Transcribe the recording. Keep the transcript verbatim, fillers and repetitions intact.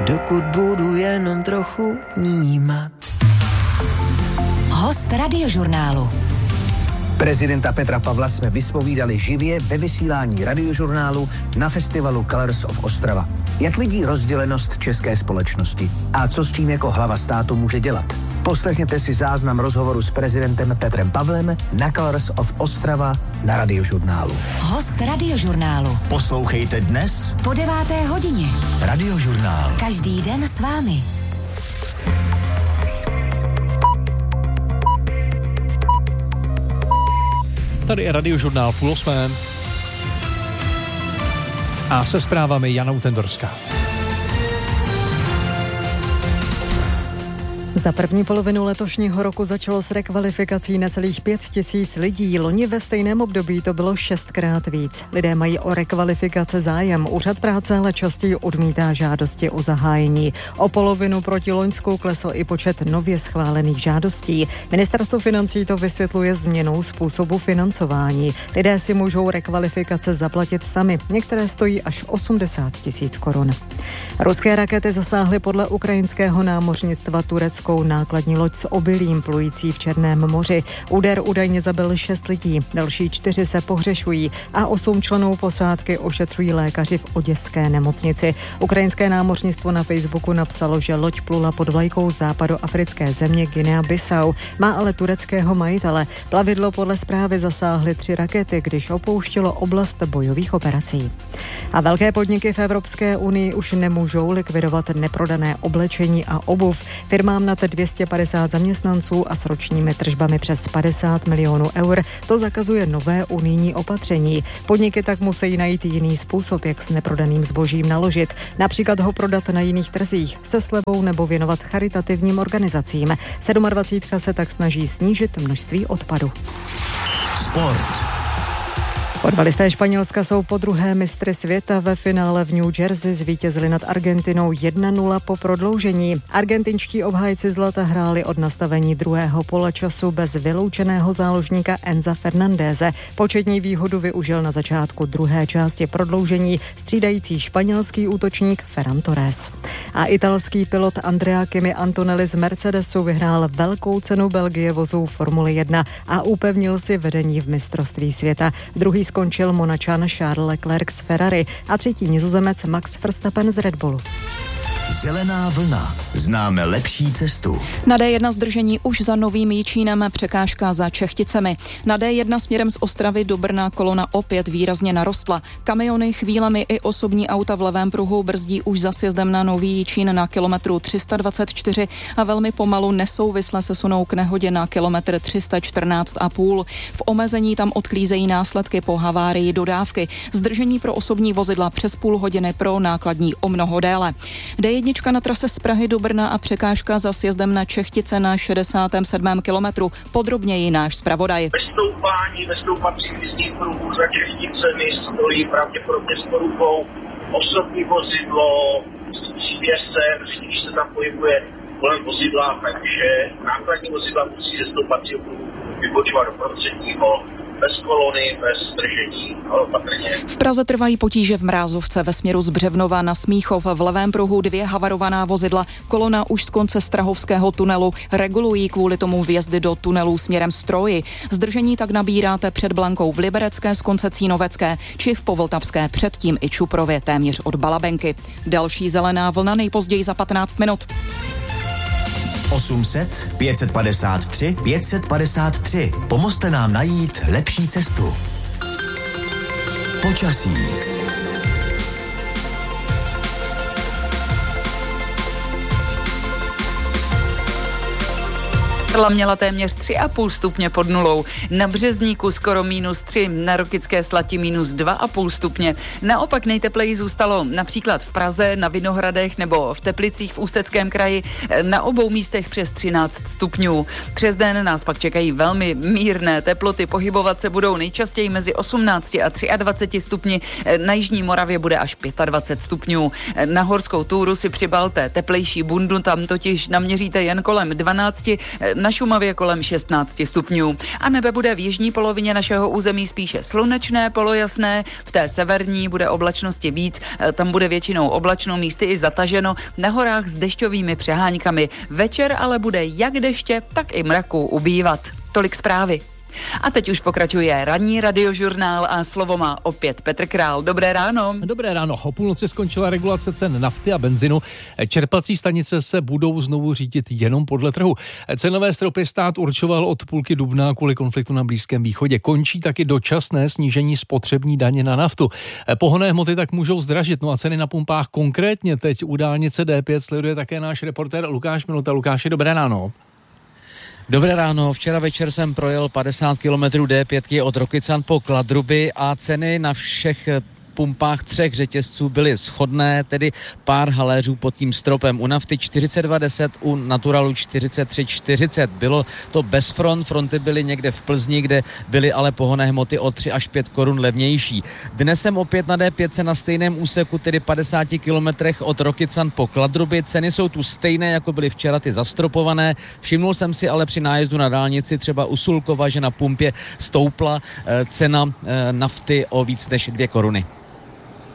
dokud budu jenom trochu vnímat. Host Radiožurnálu. Prezidenta Petra Pavla jsme vyspovídali živě ve vysílání Radiožurnálu na festivalu Colors of Ostrava. Jak vidí rozdělenost české společnosti a co s tím jako hlava státu může dělat? Poslechněte si záznam rozhovoru s prezidentem Petrem Pavlem na Colors of Ostrava na Radiožurnálu. Host Radiožurnálu. Poslouchejte dnes po deváté hodině. Radiožurnál. Každý den s vámi. Tady je Radiožurnál půl osmé a se zprávami Jana Utendorská. Za první polovinu letošního roku začalo s rekvalifikací necelých pět tisíc lidí. Loni ve stejném období to bylo šestkrát víc. Lidé mají o rekvalifikace zájem. Úřad práce ale častěji odmítá žádosti o zahájení. O polovinu proti loňsku klesl i počet nově schválených žádostí. Ministerstvo financí to vysvětluje změnou způsobu financování. Lidé si můžou rekvalifikace zaplatit sami. Některé stojí až osmdesát tisíc korun. Ruské rakety zasáhly podle ukrajinského námořnictva Turecko nákladní loď s obilím plující v Černém moři. Úder údajně zabil šest lidí, další čtyři se pohřešují a osm členů posádky ošetřují lékaři v oděské nemocnici. Ukrajinské námořnictvo na Facebooku napsalo, že loď plula pod vlajkou západoafrické země Guinea-Bissau, má ale tureckého majitele. Plavidlo podle zprávy zasáhly tři rakety, když opouštělo oblast bojových operací. A velké podniky v Evropské unii už nemůžou likvidovat neprodané oblečení a obuv. Firmám nad dvě stě padesát zaměstnanců a s ročními tržbami přes padesát milionů eur to zakazuje nové unijní opatření. Podniky tak musí najít jiný způsob, jak s neprodaným zbožím naložit. Například ho prodat na jiných trzích, se slevou nebo věnovat charitativním organizacím. sedmadvacítka se tak snaží snížit množství odpadu. Sport. Fotbalisté Španělska jsou podruhé mistry světa. Ve finále v New Jersey zvítězili nad Argentinou jedna nula po prodloužení. Argentinští obhájci zlata hráli od nastavení druhého poločasu bez vyloučeného záložníka Enza Fernandéze. Početní výhodu využil na začátku druhé části prodloužení střídající španělský útočník Ferran Torres. A italský pilot Andrea Kimi Antonelli z Mercedesu vyhrál velkou cenu Belgie vozů Formule jedna a upevnil si vedení v mistrovství světa. Druhý skončil Monačan Charles Leclerc z Ferrari a třetí Nizozemec Max Verstappen z Red Bullu. Zelená vlna. Známe lepší cestu. Na D jedna zdržení už za Novým Jičínem, překážka za Čechticemi. Na D jedna směrem z Ostravy do Brna kolona opět výrazně narostla. Kamiony, chvílemi i osobní auta v levém pruhu brzdí už za sjezdem na Nový Jičín na kilometru tři sta dvacet čtyři a velmi pomalu nesouvisle se sunou k nehodě na kilometr tři sta čtrnáct a půl. V omezení tam odklízejí následky po havárii dodávky. Zdržení pro osobní vozidla přes půl hodiny, pro nákladní o mnoho déle. D jedna na trase z Prahy do Brna a překážka za sjezdem na Čechtice na šedesátém sedmém kilometru. Podrobněji náš zpravodaj. Ve stoupání, ve stoupacích jízdních pruhů za Čechticemi stojí pravděpodobně s porubou osobní vozidlo, vývěsem, když se tam pohybuje kolem vozidla, takže nákladní vozidla musí ze stoupacího pruhu vybočovat do prostředního, bez kolony, bez zdržení, ale opatrně. V Praze trvají potíže v Mrázovce ve směru z Břevnova na Smíchov. V levém pruhu dvě havarovaná vozidla. Kolona už z konce Strahovského tunelu. Regulují kvůli tomu vjezdy do tunelů směrem Stroji. Zdržení tak nabíráte před Blankou v Liberecké z konce Cínovecké či v Povltavské, předtím i Čuprově téměř od Balabenky. Další zelená vlna nejpozději za patnáct minut. osm set, pět set padesát tři, pět set padesát tři. Pomozte nám najít lepší cestu. Počasí. Karla měla téměř tři a půl stupně pod nulou. Na Březníku skoro minus tři, na Rokycké Slati minus dva a půl stupně. Naopak nejtepleji zůstalo například v Praze, na Vinohradech nebo v Teplicích v Ústeckém kraji. Na obou místech přes třináct stupňů. Přes den nás pak čekají velmi mírné teploty. Pohybovat se budou nejčastěji mezi osmnácti a dvaceti třemi stupni. Na jižní Moravě bude až dvacet pět stupňů. Na horskou túru si přibalte teplejší bundu, tam totiž naměříte jen kolem dvanácti. na Šumavě kolem šestnáct stupňů. A nebe bude v jižní polovině našeho území spíše slunečné, polojasné, v té severní bude oblačnosti víc, tam bude většinou oblačno, místy i zataženo, na horách s dešťovými přeháňkami. Večer ale bude jak deště, tak i mraku ubývat. Tolik zprávy. A teď už pokračuje ranní radiožurnál a slovo má opět Petr Král. Dobré ráno. Dobré ráno. O půlnoci skončila regulace cen nafty a benzinu. Čerpací stanice se budou znovu řídit jenom podle trhu. Cenové stropy stát určoval od půlky dubna kvůli konfliktu na Blízkém východě. Končí taky dočasné snížení spotřební daně na naftu. Pohonné hmoty tak můžou zdražit. No a ceny na pumpách konkrétně teď u dálnice D pět sleduje také náš reportér Lukáš Minuta. Lukáši, dobré ráno. Dobré ráno, včera večer jsem projel padesát kilometrů D pět od Rokycan po Kladruby a ceny na všech pumpách třech řetězců byly shodné, tedy pár haléřů pod tím stropem. U nafty čtyřicet dva deset, u Naturalu čtyřicet tři čtyřicet. Bylo to bez front, fronty byly někde v Plzni, kde byly ale pohonné hmoty o tři až pět korun levnější. Dnes jsem opět na D pět na stejném úseku, tedy padesát kilometrech od Rokycan po Kladruby. Ceny jsou tu stejné, jako byly včera ty zastropované. Všimnul jsem si ale při nájezdu na dálnici třeba u Sulkova, že na pumpě stoupla cena nafty o víc než dvě koruny.